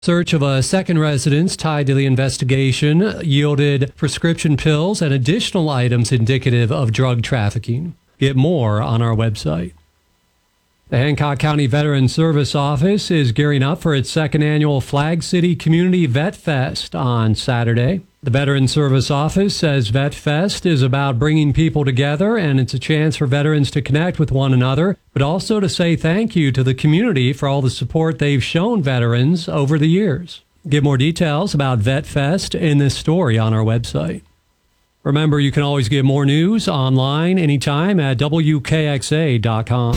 Search of a second residence tied to the investigation yielded prescription pills and additional items indicative of drug trafficking. Get more on our website. The Hancock County Veterans Service Office is gearing up for its second annual Flag City Community Vet Fest on Saturday. The Veterans Service Office says Vet Fest is about bringing people together, and it's a chance for veterans to connect with one another, but also to say thank you to the community for all the support they've shown veterans over the years. Get more details about Vet Fest in this story on our website. Remember, you can always get more news online anytime at WKXA.com.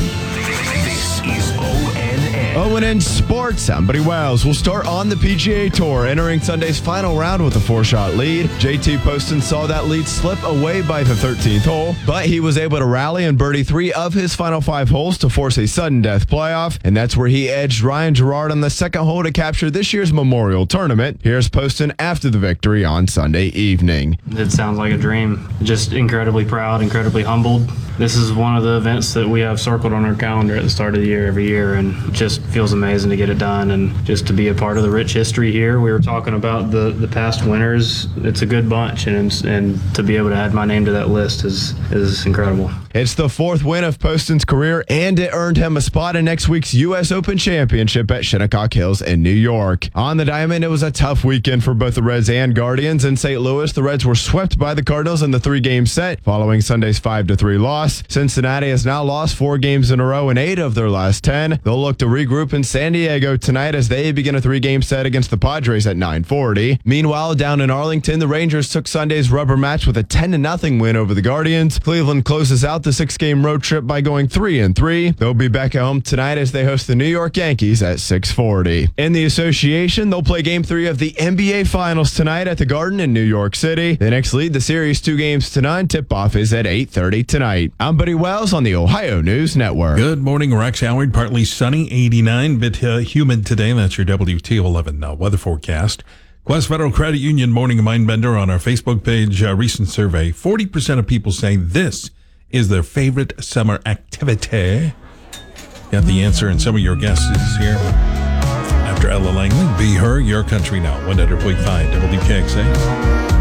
ONN Sports, somebody Wells will start on the PGA Tour, entering Sunday's final round with a 4-shot lead. JT Poston saw that lead slip away by the 13th hole, but he was able to rally and birdie 3 of his final 5 holes to force a sudden death playoff, and that's where he edged Ryan Gerard on the second hole to capture this year's Memorial Tournament. Here's Poston after the victory on Sunday evening. It sounds like a dream. Just incredibly proud, incredibly humbled. This is one of the events that we have circled on our calendar at the start of the year every year, and it just feels amazing to get it done and just to be a part of the rich history here. We were talking about the past winners. It's a good bunch, and to be able to add my name to that list is incredible. It's the 4th win of Poston's career, and it earned him a spot in next week's U.S. Open Championship at Shinnecock Hills in New York. On the diamond, it was a tough weekend for both the Reds and Guardians. In St. Louis, the Reds were swept by the Cardinals in the 3-game set following Sunday's 5-3 loss. Cincinnati has now lost 4 games in a row in 8 of their last 10. They'll look to regroup in San Diego tonight as they begin a 3-game set against the Padres at 9:40. Meanwhile, down in Arlington, the Rangers took Sunday's rubber match with a 10-0 win over the Guardians. Cleveland closes out the 6-game road trip by going 3-3. They'll be back at home tonight as they host the New York Yankees at 6:40. In the association, they'll play Game 3 of the NBA Finals tonight at the Garden in New York City. The Knicks lead the series 2-0. Tip-off is at 8:30 tonight. I'm Buddy Wells on the Ohio News Network. Good morning, Rex Howard. Partly sunny, 89, bit humid today. That's your WT11 weather forecast. Quest Federal Credit Union Morning Mindbender on our Facebook page. Recent survey, 40% of people say this is their favorite summer activity. Got the answer and some of your guesses here. After Ella Langley, Be Her, Your Country Now, 100.5 WKXA.